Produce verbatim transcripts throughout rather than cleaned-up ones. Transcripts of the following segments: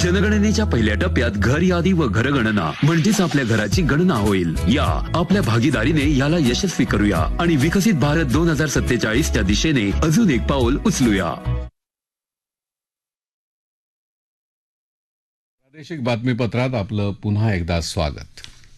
जनगणनेच्या पहिल्या टप्प्यात घर यादी व घरगणना म्हणजेच आपल्या घराची गणना होईल. या आपल्या भागीदारीने याला यशस्वी करूया आणि विकसित भारत दोन हजार सत्तेचाळीस च्या दिशेने अजून एक पाऊल उचलूया. प्रादेशिक बातमीपत्रात आपलं पुन्हा एकदा स्वागत.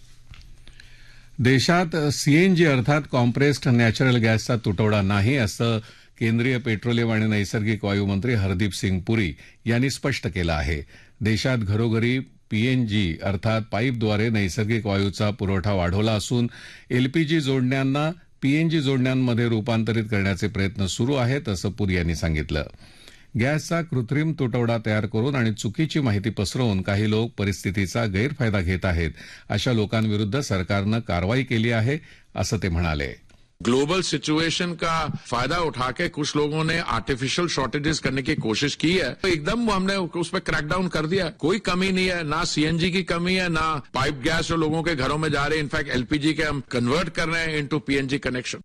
देशात सीएनजी अर्थात कॉम्प्रेस्ड नॅचरल गॅसचा तुटवडा नाही असं केंद्रीय पेट्रोलियम आणि नैसर्गिक वायू मंत्री हरदीप सिंग पुरी यांनी स्पष्ट केलं आहे. देशात घरोघरी पीएनजी अर्थात पाईपद्वारे नैसर्गिक वायूचा पुरवठा वाढवला असून एलपीजी जोडण्यांना पीएनजी जोडण्यांमध्ये रूपांतरित करण्याचे प्रयत्न सुरू आहेत असं पुरी यांनी सांगितलं. गॅसचा कृत्रिम तुटवडा तयार करून आणि चुकीची माहिती पसरवून काही लोक परिस्थितीचा गैरफायदा घेत आहेत. अशा लोकांविरुद्ध सरकारनं कारवाई केली आहे असं ते म्हणाले. ग्लोबल सिचुएशन का फायदा उठा के कुछ लोगों ने आर्टिफिशियल शॉर्टेजेस करने की कोशिश की है, तो एकदम हमने उस पर क्रैकडाउन कर दिया. कोई कमी नहीं है, ना सीएनजी की कमी है, ना पाइप गैस जो लोगों के घरों में जा रहे हैं. इनफैक्ट एलपीजी के हम कन्वर्ट कर रहे हैं इनटू पीएनजी कनेक्शन.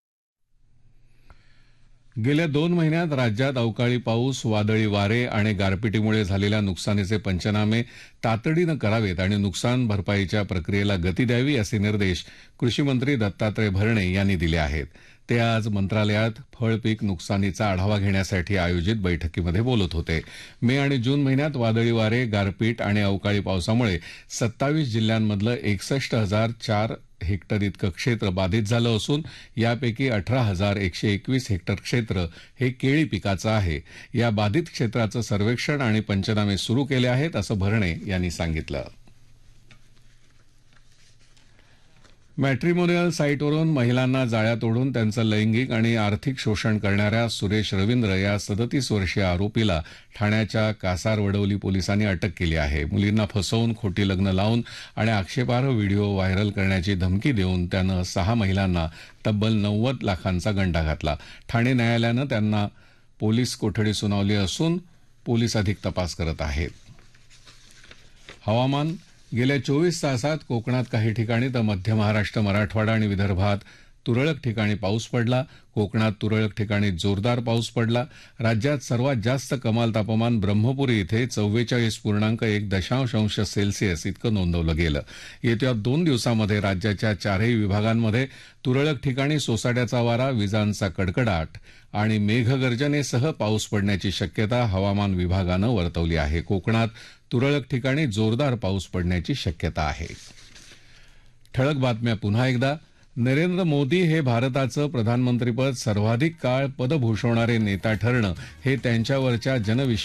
गेल्या दोन महिन्यात राज्यात अवकाळी पाऊस, वादळी वारे आणि गारपिटीमुळे झालेल्या नुकसानीचे पंचनामे तातडीनं करावेत आणि नुकसान भरपाईच्या प्रक्रियेला गती द्यावी असे निर्देश कृषीमंत्री दत्तात्रय भरणे यांनी दिले आहेत. ते आज मंत्रालयात फळपीक नुकसानीचा आढावा घेण्यासाठी आयोजित बैठकीमध्ये बोलत होते. मे आणि जून महिन्यात वादळी वारे, गारपीट आणि अवकाळी पावसामुळे सत्तावीस जिल्ह्यांमधलं एकसष्ट हजार चार हेक्टर इतकं क्षेत्र बाधित झालं असून यापैकी अठरा हजार एकशे एकवीस हेक्टर क्षेत्र हे केळी पिकाचं आहे. या बाधित क्षेत्राचं सर्वेक्षण आणि पंचनामे सुरू केले आहेत असं भरणे यांनी सांगितलं. मॅट्रिमोनियल साईटवरून महिलांना जाळ्यात ओढून त्यांचं लैंगिक आणि आर्थिक शोषण करणाऱ्या सुरेश रवींद्र या सदतीस वर्षीय आरोपीला ठाण्याच्या कासारवडवली पोलिसांनी अटक केली आहे. मुलींना फसवून खोटी लग्न लावून आणि आक्षेपार्ह व्हिडिओ व्हायरल करण्याची धमकी देऊन त्यानं सहा महिलांना तब्बल नव्वद लाखांचा गंडा घातला. ठाणे न्यायालयानं त्यांना पोलीस कोठडी सुनावली असून पोलीस अधिक तपास करत आहेत. हवामान. गेल्या चोवीस तासात कोकणात काही ठिकाणी तर मध्य महाराष्ट्र, मराठवाडा आणि विदर्भात तुरळक ठिकाणी पाऊस पडला. कोकणात तुरळक ठिकाणी जोरदार पाऊस पडला. राज्यात सर्वात जास्त कमाल तापमान ब्रह्मपुरी इथे चव्वेचाळीस पूर्णांक एक दशांश अंश सेल्सिअस इतकं नोंदवलं गेलं. येत्या दोन दिवसांमध्ये राज्याच्या चारही विभागांमध्ये तुरळक ठिकाणी सोसाट्याचा वारा, विजांचा कडकडाट आणि मेघगर्जनेसह पाऊस पडण्याची शक्यता हवामान विभागानं वर्तवली आहे. कोकणात तुरळक ठिकाणी जोरदार पाऊस पडण्याची शक्यता आहे. ठळक बातम्या पुन्हा एकदा. नरेंद्र मोदी हे भारताचं प्रधानमंत्रीपद सर्वाधिक काळ पदभूषवणारे नेता ठरणं हे त्यांच्यावरच्या जनविश्वास